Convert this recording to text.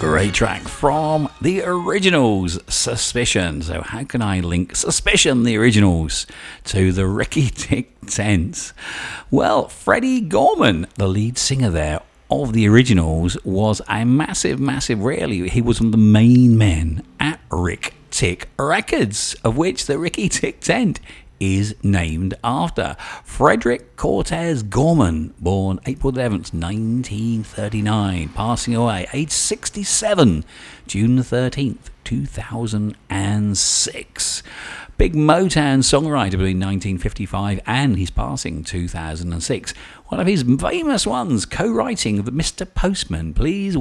Great track from the Originals, Suspicion. So how can I link Suspicion, the Originals, to the Ricky Tick Tent? Well, Freddie Gorman, the lead singer there of the Originals, was a massive, really, he was one of the main men at Rick Tick Records, of which the Ricky Tick Tent is named after. Frederick Cortez Gorman, born April 11th, 1939, passing away aged 67, June 13th, 2006. Big Motown songwriter between 1955 and his passing 2006. One of his famous ones, co-writing of Mr. Postman, Please